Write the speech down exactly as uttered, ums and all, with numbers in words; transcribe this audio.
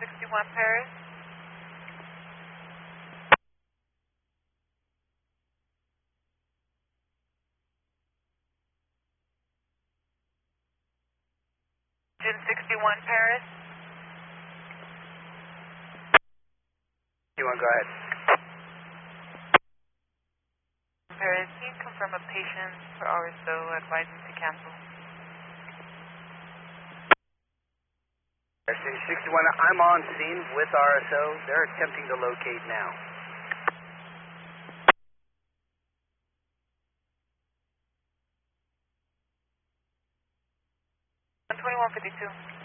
sixty-one Paris. Engine sixty-one Paris. sixty-one, go ahead. Paris, can you confirm a patient for R S O advising to cancel? sixty-one, I'm on scene with R S O. They're attempting to locate now. one twenty-one fifty-two.